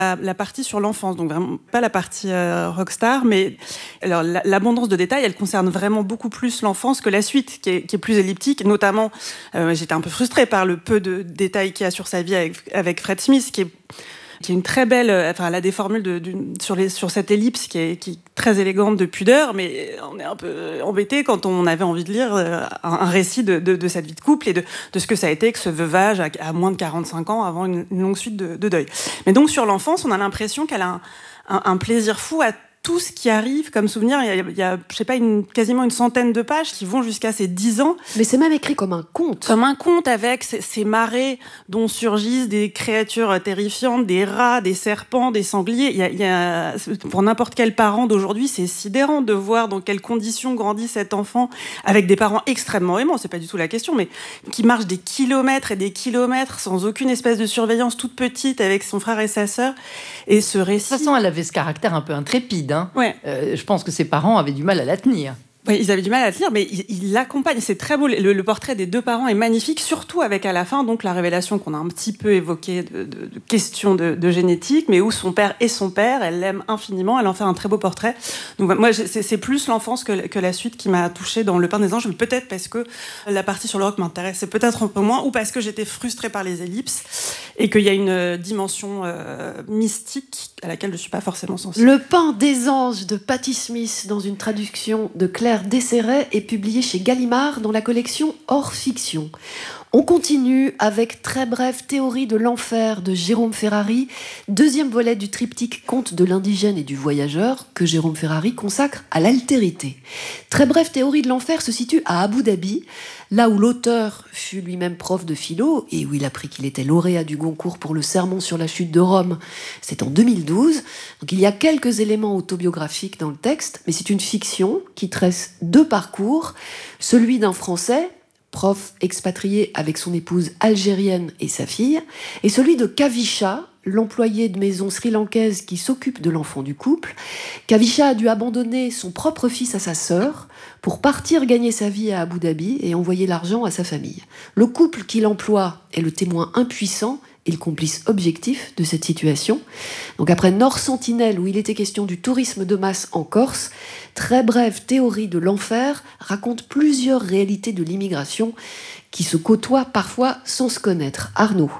la partie sur l'enfance, donc vraiment pas la partie rockstar, mais alors, l'abondance de détails, elle concerne vraiment beaucoup plus l'enfance que la suite, qui est plus elliptique. Notamment, j'étais un peu frustrée par le peu de détails qu'il y a sur sa vie avec Fred Smith, qui est une très belle... Enfin, elle a des formules sur cette ellipse qui est très élégante de pudeur, mais on est un peu embêté quand on avait envie de lire un récit de cette vie de couple et de ce que ça a été que ce veuvage à moins de 45 ans avant une longue suite de deuil. Mais donc, sur l'enfance, on a l'impression qu'elle a un plaisir fou à tout ce qui arrive comme souvenir. Il y a je sais pas, quasiment une centaine de pages qui vont jusqu'à ses 10 ans. Mais c'est même écrit comme un conte. Comme un conte, avec ces marées dont surgissent des créatures terrifiantes, des rats, des serpents, des sangliers. Il y a, pour n'importe quel parent d'aujourd'hui, c'est sidérant de voir dans quelles conditions grandit cet enfant, avec des parents extrêmement aimants, c'est pas du tout la question, mais qui marchent des kilomètres et des kilomètres sans aucune espèce de surveillance, toute petite, avec son frère et sa sœur. Et ce récit... De toute façon, elle avait ce caractère un peu intrépide. Ouais. Je pense que ses parents avaient du mal à la tenir. Oui, ils avaient du mal à tenir, mais ils l'accompagnent. C'est très beau. Le portrait des deux parents est magnifique, surtout avec à la fin donc la révélation qu'on a un petit peu évoquée de questions de génétique, mais où son père est son père. Elle l'aime infiniment. Elle en fait un très beau portrait. Donc moi, c'est plus l'enfance que la suite qui m'a touchée dans Le Pain des Anges. Peut-être parce que la partie sur le rock m'intéressait peut-être un peu moins, ou parce que j'étais frustrée par les ellipses et qu'il y a une dimension mystique à laquelle je suis pas forcément sensible. Le Pain des Anges de Patti Smith, dans une traduction de Claire Desserret, est publié chez Gallimard dans la collection Hors Fiction. On continue avec Très brève théorie de l'enfer de Jérôme Ferrari, deuxième volet du triptyque Conte de l'indigène et du voyageur que Jérôme Ferrari consacre à l'altérité. Très brève théorie de l'enfer se situe à Abu Dhabi, là où l'auteur fut lui-même prof de philo et où il apprit qu'il était lauréat du Goncourt pour le Sermon sur la chute de Rome. C'est en 2012. Donc il y a quelques éléments autobiographiques dans le texte, mais c'est une fiction qui tresse deux parcours, celui d'un Français, prof expatrié avec son épouse algérienne et sa fille, et celui de Kavisha, l'employé de maison sri-lankaise qui s'occupe de l'enfant du couple. Kavisha a dû abandonner son propre fils à sa sœur pour partir gagner sa vie à Abu Dhabi et envoyer l'argent à sa famille. Le couple qu'il emploie est le témoin impuissant et le complice objectif de cette situation. Donc après Nord Sentinelle, où il était question du tourisme de masse en Corse, Très brève théorie de l'enfer raconte plusieurs réalités de l'immigration qui se côtoient parfois sans se connaître. Arnaud.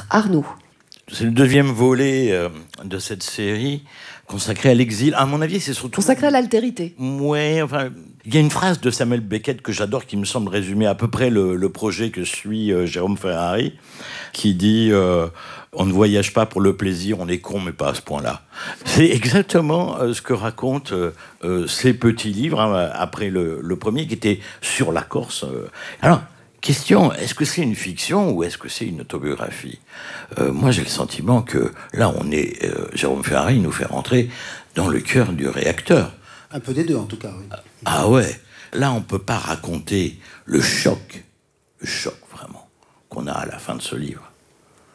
C'est le deuxième volet de cette série consacrée à l'exil. À mon avis, c'est surtout... Consacré à l'altérité. Ouais, enfin... Il y a une phrase de Samuel Beckett que j'adore, qui me semble résumer à peu près le projet que suit Jérôme Ferrari, qui dit on ne voyage pas pour le plaisir, on est con, mais pas à ce point-là. C'est exactement ce que racontent ces petits livres, hein, après le premier, qui était sur la Corse. Alors, question, est-ce que c'est une fiction ou est-ce que c'est une autobiographie ? Moi, j'ai le sentiment que là, Jérôme Ferrari nous fait rentrer dans le cœur du réacteur. Un peu des deux, en tout cas, oui. Ah ouais, là, on ne peut pas raconter le choc vraiment, qu'on a à la fin de ce livre. Hein ?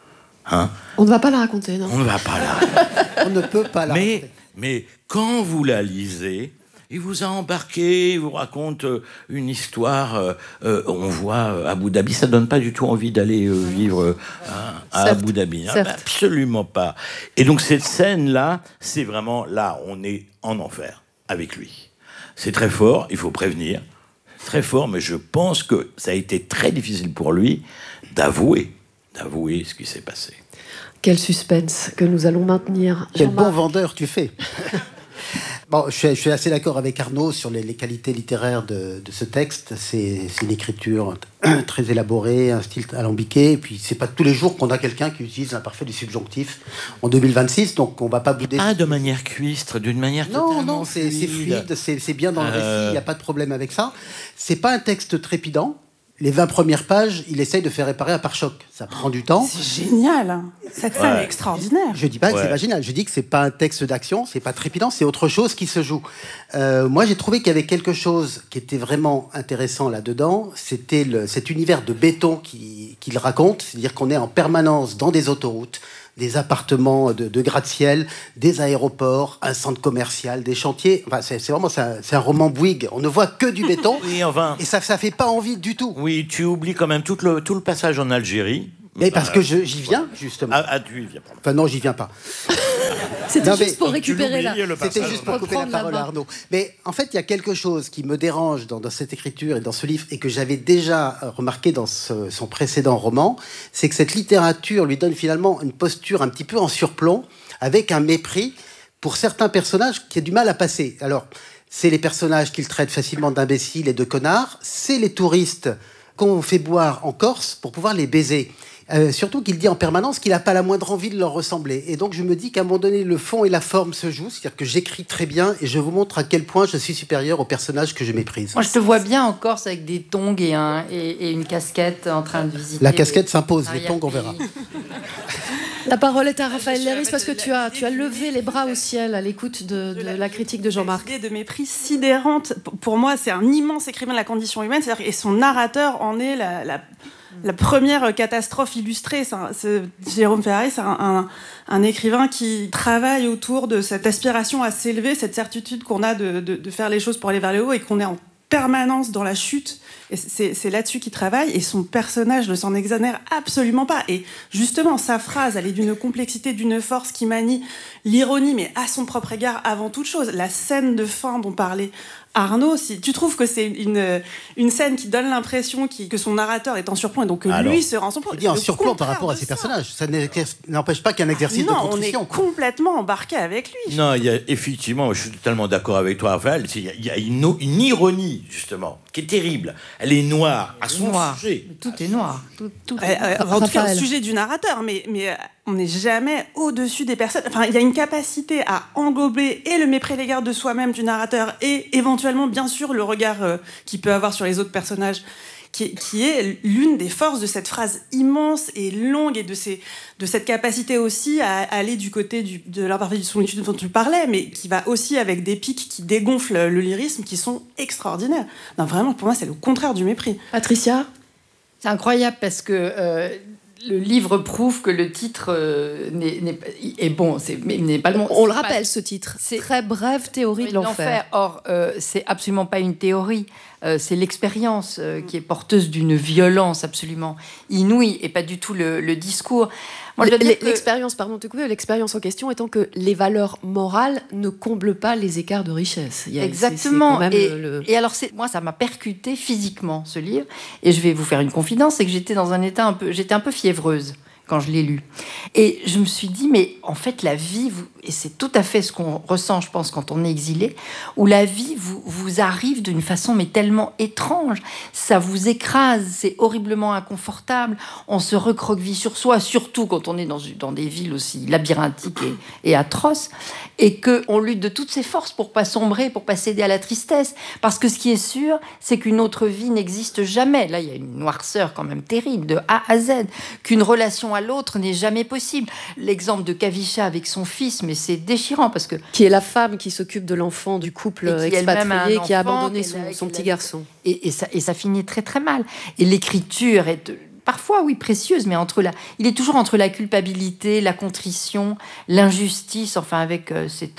On ne va pas la raconter, non ? On ne va pas la raconter. On ne peut pas la raconter. Mais quand vous la lisez, il vous a embarqué, il vous raconte une histoire. On voit Abu Dhabi, ça donne pas du tout envie d'aller vivre à Abu Dhabi. Hein, absolument pas. Et donc cette scène-là, c'est vraiment là, on est en enfer avec lui. C'est très fort, il faut prévenir. Très fort, mais je pense que ça a été très difficile pour lui d'avouer ce qui s'est passé. Quel suspense que nous allons maintenir. Quel bon vendeur tu fais. Bon, je suis assez d'accord avec Arnaud sur les qualités littéraires de ce texte. C'est une écriture très élaborée, un style alambiqué. Et puis, c'est pas tous les jours qu'on a quelqu'un qui utilise l'imparfait du subjonctif en 2026. Donc, on va pas bouder. Pas de manière cuistre, d'une manière totalement non, c'est fluide, c'est bien dans le récit. Il n'y a pas de problème avec ça. C'est pas un texte trépidant. Les 20 premières pages, il essaye de faire réparer un pare-choc. Ça prend du temps. C'est génial. Cette scène est extraordinaire. Je dis pas que c'est pas génial. Je dis que c'est pas un texte d'action, c'est pas trépidant, c'est autre chose qui se joue. Moi, j'ai trouvé qu'il y avait quelque chose qui était vraiment intéressant là-dedans. C'était cet univers de béton qu'il raconte. C'est-à-dire qu'on est en permanence dans des autoroutes, des appartements de gratte-ciel, des aéroports, un centre commercial, des chantiers. Enfin, c'est un roman Bouygues. On ne voit que du béton. Oui, enfin, et ça fait pas envie du tout. Oui, tu oublies quand même tout le passage en Algérie, Mais parce que j'y viens, justement. Tu y viens. Pardon. Enfin non, j'y viens pas. C'était juste pour récupérer là. C'était juste pour couper la parole à Arnaud. Mais en fait, il y a quelque chose qui me dérange dans cette écriture et dans ce livre, et que j'avais déjà remarqué dans son précédent roman, c'est que cette littérature lui donne finalement une posture un petit peu en surplomb, avec un mépris pour certains personnages qui a du mal à passer. Alors, c'est les personnages qu'il traite facilement d'imbéciles et de connards, c'est les touristes qu'on fait boire en Corse pour pouvoir les baiser. Surtout qu'il dit en permanence qu'il n'a pas la moindre envie de leur ressembler. Et donc je me dis qu'à un moment donné, le fond et la forme se jouent. C'est-à-dire que j'écris très bien et je vous montre à quel point je suis supérieur aux personnages que je méprise. Moi, je te vois bien en Corse avec des tongs et une casquette en train de visiter. La casquette s'impose, les tongs, on verra. La parole est à Raphaël Léris parce que tu as levé les bras au ciel à l'écoute de la critique de Jean-Marc. L'idée de mépris sidérante. Pour moi, c'est un immense écrivain de la condition humaine. C'est-à-dire, et son narrateur en est la première catastrophe illustrée. Jérôme Ferrari, c'est un écrivain qui travaille autour de cette aspiration à s'élever, cette certitude qu'on a de faire les choses pour aller vers le haut et qu'on est en permanence dans la chute. Et c'est là-dessus qu'il travaille, et son personnage ne s'en exonère absolument pas. Et justement, sa phrase, elle est d'une complexité, d'une force qui manie l'ironie, mais à son propre égard avant toute chose. La scène de fin dont parlait Arnaud, si tu trouves que c'est une scène qui donne l'impression que son narrateur est en surplomb et donc que lui se rend en surplomb. Il dit en surplomb par rapport à ses personnages. Ça n'empêche pas qu'un exercice de contrition. On est complètement embarqué avec lui. Non, il y a effectivement, je suis totalement d'accord avec toi, Raphaël. Il y a une ironie, justement, qui est terrible. Elle est noire à son sujet. Tout est noir. En tout cas, au sujet du narrateur, mais on n'est jamais au-dessus des personnes. Enfin, il y a une capacité à englober et le mépris à l'égard de soi-même du narrateur et éventuellement, bien sûr, le regard qu'il peut avoir sur les autres personnages, qui est l'une des forces de cette phrase immense et longue et de cette capacité aussi à aller du côté de l'imparfait de solitude dont tu parlais, mais qui va aussi avec des pics qui dégonflent le lyrisme, qui sont extraordinaires. Non, vraiment, pour moi, c'est le contraire du mépris. Patricia ? C'est incroyable parce que le livre prouve que le titre est bon, mais n'est pas le bon. On le rappelle, ce titre. C'est Très brève théorie de l'enfer. Or, c'est absolument pas une théorie. C'est l'expérience qui est porteuse d'une violence absolument inouïe et pas du tout le discours. Moi, l'expérience, pardon, l'expérience en question étant que les valeurs morales ne comblent pas les écarts de richesse. Exactement. Et alors, moi, ça m'a percuté physiquement, ce livre. Et je vais vous faire une confidence, c'est que j'étais dans un état j'étais un peu fiévreuse quand je l'ai lu. Et je me suis dit, mais en fait, la vie, et c'est tout à fait ce qu'on ressent, je pense, quand on est exilé, où la vie vous arrive d'une façon mais tellement étrange. Ça vous écrase, c'est horriblement inconfortable. On se recroqueville sur soi, surtout quand on est dans des villes aussi labyrinthiques et atroces, et qu'on lutte de toutes ses forces pour pas sombrer, pour pas céder à la tristesse. Parce que ce qui est sûr, c'est qu'une autre vie n'existe jamais. Là, il y a une noirceur quand même terrible, de A à Z, qu'une relation à l'autre n'est jamais possible. L'exemple de Kavisha avec son fils, mais c'est déchirant parce que... Qui est la femme qui s'occupe de l'enfant du couple expatrié qui a abandonné son petit garçon. Et ça finit très très mal. Et l'écriture est... Parfois, oui, précieuse, mais il est toujours entre la culpabilité, la contrition, l'injustice. Enfin, avec...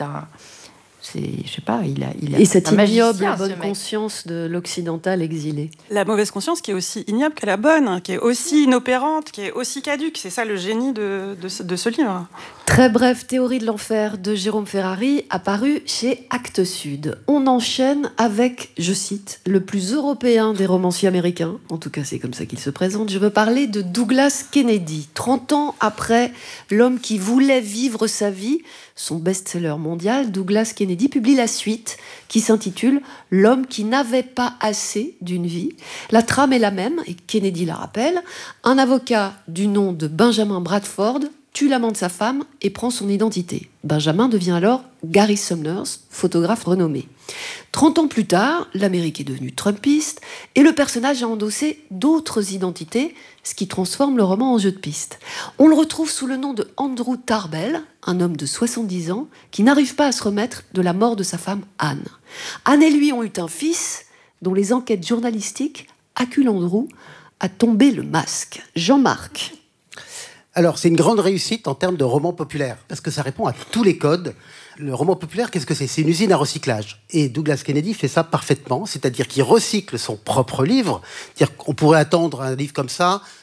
je sais pas, il a et cette ignoble magicien, bonne conscience de l'occidental exilé. La mauvaise conscience qui est aussi ignoble que la bonne, qui est aussi inopérante, qui est aussi caduque. C'est ça le génie de ce livre. Très brève théorie de l'enfer de Jérôme Ferrari, apparu chez Actes Sud. On enchaîne avec, je cite, le plus européen des romanciers américains. En tout cas, c'est comme ça qu'il se présente. Je veux parler de Douglas Kennedy. 30 ans après L'homme qui voulait vivre sa vie, son best-seller mondial, Douglas Kennedy publie la suite qui s'intitule « L'homme qui n'avait pas assez d'une vie ». La trame est la même, et Kennedy la rappelle. Un avocat du nom de Benjamin Bradford tue l'amant de sa femme et prend son identité. Benjamin devient alors Gary Summers, photographe renommé. 30 ans plus tard, l'Amérique est devenue trumpiste et le personnage a endossé d'autres identités, ce qui transforme le roman en jeu de piste. On le retrouve sous le nom de Andrew Tarbell, un homme de 70 ans qui n'arrive pas à se remettre de la mort de sa femme Anne. Anne et lui ont eu un fils dont les enquêtes journalistiques acculent Andrew à tomber le masque. Jean-Marc. Alors, c'est une grande réussite en termes de roman populaire, parce que ça répond à tous les codes. Le roman populaire, qu'est-ce que c'est ? C'est une usine à recyclage. Et Douglas Kennedy fait ça parfaitement, c'est-à-dire qu'il recycle son propre livre. C'est-à-dire qu'on pourrait attendre un livre comme ça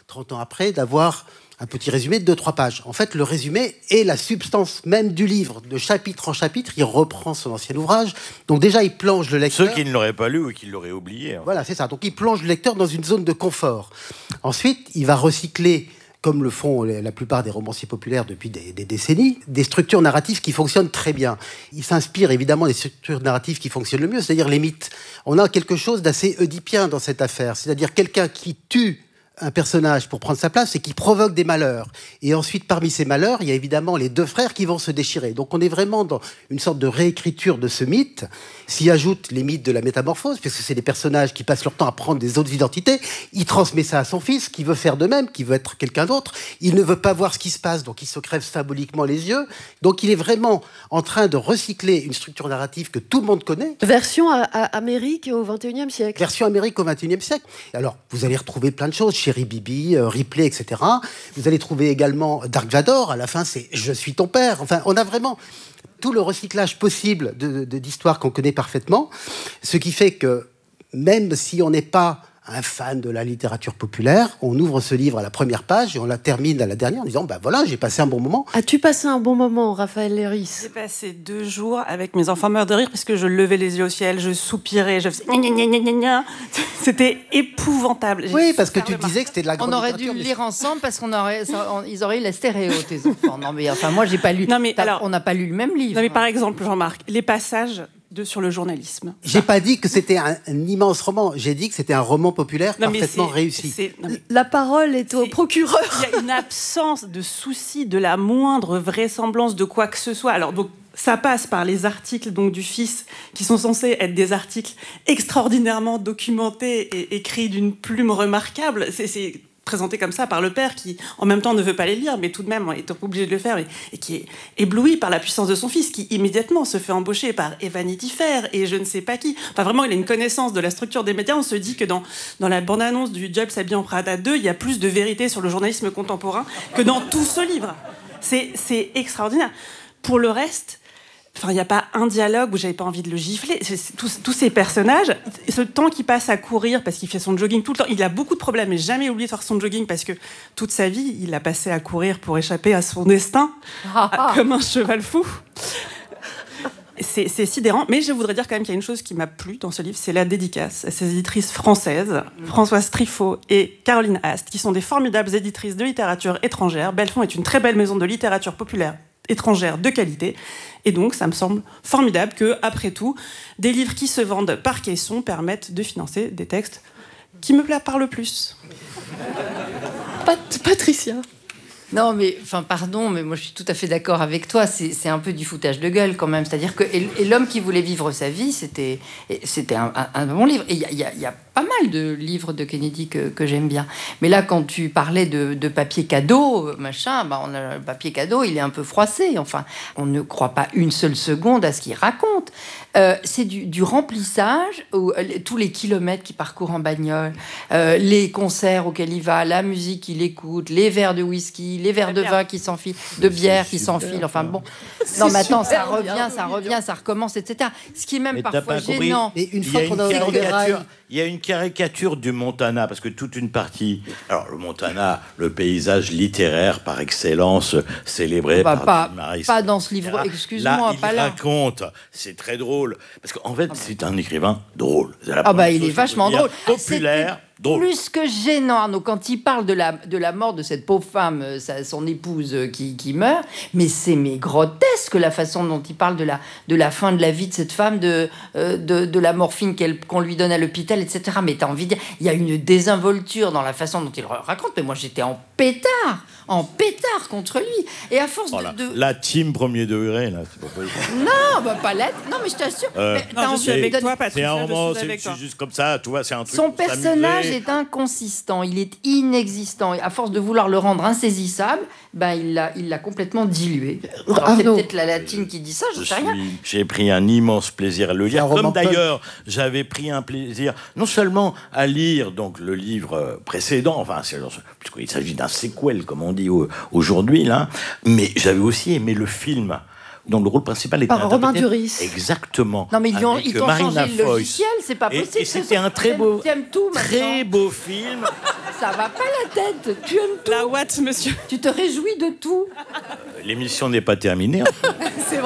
30 ans après, d'avoir un petit résumé de 2-3 pages. En fait, le résumé est la substance même du livre. De chapitre en chapitre, il reprend son ancien ouvrage. Donc déjà, il plonge le lecteur... Ceux qui ne l'auraient pas lu ou qui l'auraient oublié. Hein. Voilà, c'est ça. Donc il plonge le lecteur dans une zone de confort. Ensuite, il va recycler, comme le font la plupart des romanciers populaires depuis des décennies, des structures narratives qui fonctionnent très bien. Il s'inspire évidemment des structures narratives qui fonctionnent le mieux, c'est-à-dire les mythes. On a quelque chose d'assez oedipien dans cette affaire, c'est-à-dire quelqu'un qui tue un personnage pour prendre sa place et qui provoque des malheurs. Et ensuite, parmi ces malheurs, il y a évidemment les deux frères qui vont se déchirer. Donc on est vraiment dans une sorte de réécriture de ce mythe. S'y ajoutent les mythes de la métamorphose, puisque c'est des personnages qui passent leur temps à prendre des autres identités. Il transmet ça à son fils, qui veut faire de même, qui veut être quelqu'un d'autre. Il ne veut pas voir ce qui se passe, donc il se crève symboliquement les yeux. Donc il est vraiment en train de recycler une structure narrative que tout le monde connaît. Version Amérique au XXIe siècle. Version Amérique au XXIe siècle. Alors, vous allez retrouver plein de choses. Cherry Bibi, Ripley, etc. Vous allez trouver également Dark Vador. À la fin, c'est « Je suis ton père ». Enfin, on a vraiment tout le recyclage possible d'histoires qu'on connaît parfaitement. Ce qui fait que, même si on n'est pas un fan de la littérature populaire, on ouvre ce livre à la première page et on la termine à la dernière en disant « voilà, j'ai passé un bon moment ». As-tu passé un bon moment, Raphaël Léris? J'ai passé 2 jours avec mes enfants morts de rire parce que je levais les yeux au ciel, je soupirais, je faisais gna gna gna gna gna. C'était épouvantable. Oui, parce que tu disais que c'était de la grande littérature. On aurait dû le lire ensemble parce ils auraient eu la stéréo, tes enfants. Non mais enfin, moi j'ai pas lu. On n'a pas lu le même livre. Non mais par exemple, Jean-Marc, les passages sur le journalisme. J'ai pas dit que c'était un immense roman. J'ai dit que c'était un roman populaire parfaitement réussi. La parole est au procureur. Il y a une absence de souci de la moindre vraisemblance de quoi que ce soit. Alors donc ça passe par les articles donc du fils qui sont censés être des articles extraordinairement documentés et écrits d'une plume remarquable. C'est présenté comme ça par le père qui, en même temps, ne veut pas les lire, mais tout de même est obligé de le faire et qui est ébloui par la puissance de son fils, qui immédiatement se fait embaucher par Vanity Fair et je ne sais pas qui. Enfin, vraiment, il a une connaissance de la structure des médias. On se dit que dans la bande-annonce du Job s'habille en Prada 2, il y a plus de vérité sur le journalisme contemporain que dans tout ce livre. C'est extraordinaire. Pour le reste... Enfin, il n'y a pas un dialogue où j'avais pas envie de le gifler. Tous ces personnages, ce temps qu'il passe à courir parce qu'il fait son jogging tout le temps, il a beaucoup de problèmes, mais jamais oublié de faire son jogging parce que toute sa vie, il a passé à courir pour échapper à son destin, comme un cheval fou. C'est sidérant, mais je voudrais dire quand même qu'il y a une chose qui m'a plu dans ce livre, c'est la dédicace à ces éditrices françaises, Françoise Truffaut et Caroline Ast, qui sont des formidables éditrices de littérature étrangère. Belfond est une très belle maison de littérature populaire étrangère de qualité. Et donc, ça me semble formidable que, après tout, des livres qui se vendent par caisson permettent de financer des textes qui me parlent le plus. Patricia. Non, mais enfin, pardon, mais moi je suis tout à fait d'accord avec toi. C'est un peu du foutage de gueule quand même. C'est-à-dire que et l'homme qui voulait vivre sa vie, c'était un bon livre. Et il y a pas mal de livres de Kennedy que j'aime bien. Mais là, quand tu parlais de papier cadeau, machin, le papier cadeau, il est un peu froissé. Enfin, on ne croit pas une seule seconde à ce qu'il raconte. C'est du remplissage, tous les kilomètres qu'il parcourt en bagnole, les concerts auxquels il va, la musique qu'il écoute, les verres de whisky, les verres de vin qui s'enfilent, de bière qui s'enfilent. Enfin bon, non, mais attends, ça revient, ça recommence, etc. Ce qui est même parfois gênant. Mais une fois qu'on a il y a une caricature du Montana, parce que toute une partie... Alors, le Montana, le paysage littéraire par excellence, célébré par pas dans ce livre, excuse-moi, pas là. Il raconte, c'est très drôle, parce qu'en fait, c'est un écrivain drôle. Il est vachement drôle. Populaire. Drôle. Plus que gênant, Arnaud, quand il parle de la mort de cette pauvre femme, son épouse qui meurt, mais c'est grotesque la façon dont il parle de la fin de la vie de cette femme, de la morphine qu'on lui donne à l'hôpital, etc. Mais t'as envie de dire, il y a une désinvolture dans la façon dont il raconte, mais moi j'étais en pétard contre lui. Et à force La team premier degré, là, c'est pas possible. Non, pas la... Non, mais je t'assure. Je suis avec toi, Patricia. C'est un roman, c'est juste comme ça, tu vois, c'est un truc. Son personnage est inconsistant, il est inexistant. Et à force de vouloir le rendre insaisissable, il l'a complètement dilué. Alors, c'est peut-être la latine qui dit ça, je sais rien. J'ai pris un immense plaisir à le lire, comme d'ailleurs j'avais pris un plaisir non seulement à lire donc le livre précédent, puisqu'il s'agit d'un sequel comme on dit aujourd'hui là, mais j'avais aussi aimé le film dont le rôle principal était par Romain Duris. Exactement. Non, mais ils t'ont changé Marina le Foïs. logiciel, c'est pas possible. Et c'était un très beau film. Ça va pas la tête. Tu aimes tout. La what, monsieur? Tu te réjouis de tout. L'émission n'est pas terminée. C'est vrai.